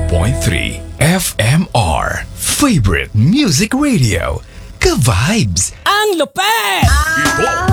FMR Favorite Music Radio. Ka-vibes! Ang lupet! Ito